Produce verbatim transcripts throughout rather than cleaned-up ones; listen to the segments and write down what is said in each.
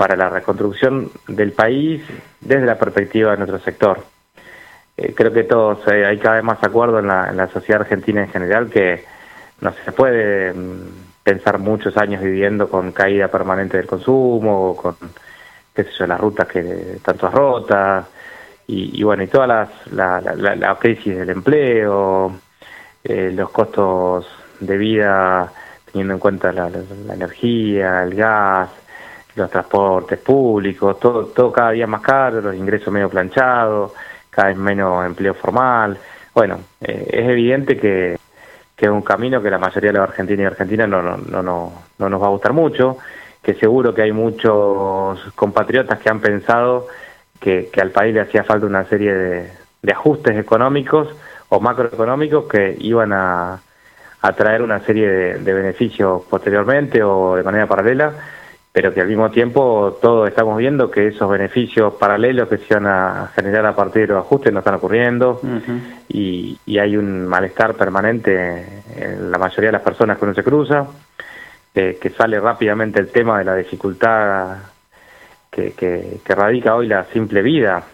para la reconstrucción del país desde la perspectiva de nuestro sector. Eh, creo que todos eh, hay cada vez más acuerdo en la, en la sociedad argentina en general que no se puede mm, pensar muchos años viviendo con caída permanente del consumo, con qué sé yo, las rutas que tanto rotas, y, y bueno, y todas las la, la, la crisis del empleo, eh, los costos de vida teniendo en cuenta la, la, la energía, el gas, los transportes públicos, todo todo cada día más caro, los ingresos medio planchados, cada vez menos empleo formal. Bueno, eh, es evidente que, que es un camino que la mayoría de los argentinos y argentinas no, no, no, no, no nos va a gustar mucho, que seguro que hay muchos compatriotas que han pensado que, que al país le hacía falta una serie de, de ajustes económicos o macroeconómicos que iban a, a traer una serie de, de beneficios posteriormente o de manera paralela, pero que al mismo tiempo todos estamos viendo que esos beneficios paralelos que se iban a generar a partir de los ajustes no están ocurriendo. Uh-huh. y, y hay un malestar permanente en la mayoría de las personas que uno se cruza, eh, que sale rápidamente el tema de la dificultad que, que, que radica hoy la simple vida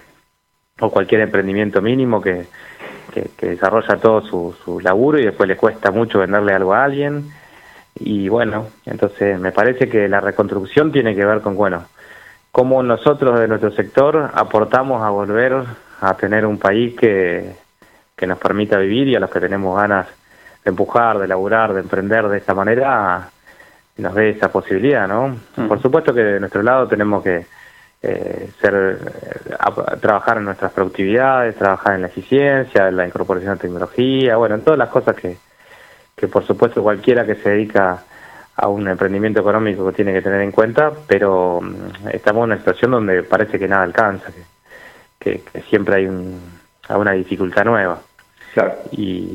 o cualquier emprendimiento mínimo que, que, que desarrolla todo su, su laburo y después le cuesta mucho venderle algo a alguien. Y bueno, entonces me parece que la reconstrucción tiene que ver con, bueno, cómo nosotros de nuestro sector aportamos a volver a tener un país que, que nos permita vivir, y a los que tenemos ganas de empujar, de laburar, de emprender de esta manera, nos dé esa posibilidad, ¿no? Mm. Por supuesto que de nuestro lado tenemos que eh, ser eh, a, trabajar en nuestras productividades, trabajar en la eficiencia, en la incorporación de tecnología, bueno, en todas las cosas que que por supuesto cualquiera que se dedica a un emprendimiento económico tiene que tener en cuenta, pero estamos en una situación donde parece que nada alcanza, que, que, que siempre hay un, una dificultad nueva. Claro. Y,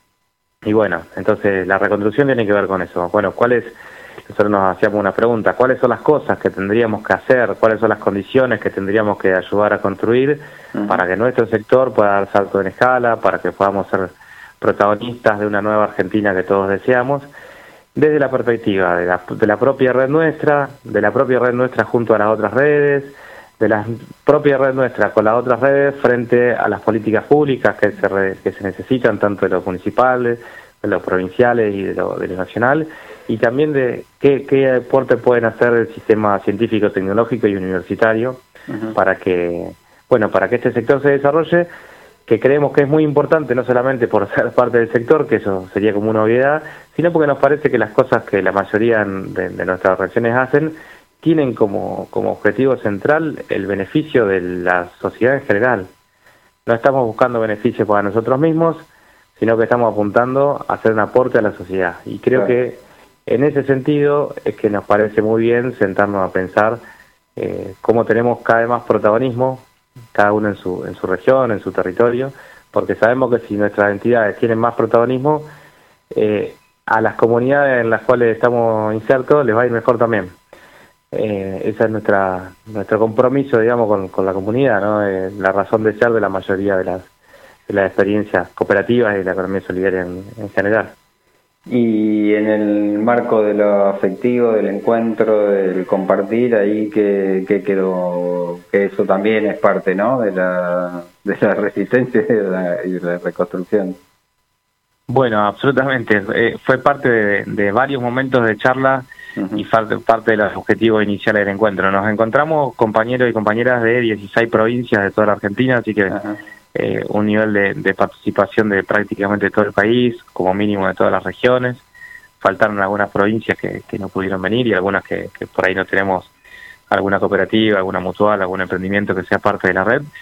y bueno, entonces la reconstrucción tiene que ver con eso. Bueno, ¿cuáles? Nosotros nos hacíamos una pregunta, ¿cuáles son las cosas que tendríamos que hacer? ¿Cuáles son las condiciones que tendríamos que ayudar a construir uh-huh. para que nuestro sector pueda dar salto en escala, para que podamos ser protagonistas de una nueva Argentina que todos deseamos, desde la perspectiva de la, de la propia red nuestra, de la propia red nuestra junto a las otras redes, de la propia red nuestra con las otras redes frente a las políticas públicas que se, re, que se necesitan, tanto de los municipales, de los provinciales y de lo, de lo nacional, y también de qué, qué aporte pueden hacer el sistema científico, tecnológico y universitario uh-huh. para que, bueno, para que este sector se desarrolle, que creemos que es muy importante, no solamente por ser parte del sector, que eso sería como una obviedad, sino porque nos parece que las cosas que la mayoría de, de nuestras regiones hacen tienen como, como objetivo central el beneficio de la sociedad en general. No estamos buscando beneficios para nosotros mismos, sino que estamos apuntando a hacer un aporte a la sociedad. Y creo claro. que en ese sentido es que nos parece muy bien sentarnos a pensar eh, cómo tenemos cada vez más protagonismo, cada uno en su en su región, en su territorio, porque sabemos que si nuestras entidades tienen más protagonismo, eh, a las comunidades en las cuales estamos insertos les va a ir mejor también. Eh, esa es nuestra nuestro compromiso, digamos, con, con la comunidad, ¿no? Eh, la razón de ser de la mayoría de las de las experiencias cooperativas y de la economía solidaria en, en general. Y en el marco de lo afectivo, del encuentro, del compartir, ahí que, que quedó, que eso también es parte, ¿no?, de la de la resistencia y de la, y de la reconstrucción. Bueno, absolutamente. Eh, fue parte de, de varios momentos de charla uh-huh. y parte, parte de los objetivos iniciales del encuentro. Nos encontramos compañeros y compañeras de dieciséis provincias de toda la Argentina, así que uh-huh. Eh, un nivel de, de participación de prácticamente todo el país, como mínimo de todas las regiones. Faltaron algunas provincias que, que no pudieron venir y algunas que, que por ahí no tenemos alguna cooperativa, alguna mutual, algún emprendimiento que sea parte de la red.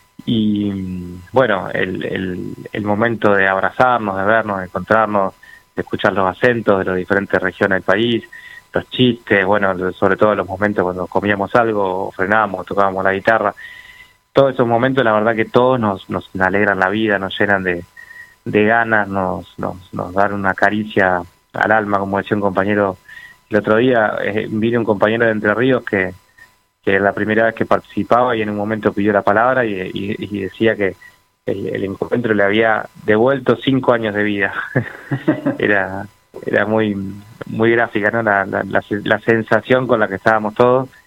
Y bueno, el, el, el momento de abrazarnos, de vernos, de encontrarnos, de escuchar los acentos de las diferentes regiones del país, los chistes, bueno, sobre todo los momentos cuando comíamos algo, frenábamos, tocábamos la guitarra. Todos esos momentos, la verdad que todos nos, nos alegran la vida, nos llenan de, de ganas, nos, nos, nos dan una caricia al alma, como decía un compañero el otro día. Eh, vino un compañero de Entre Ríos que, que era la primera vez que participaba y en un momento pidió la palabra y, y, y decía que el, el encuentro le había devuelto cinco años de vida. era era muy muy gráfica, ¿no? La, la, la, la sensación con la que estábamos todos.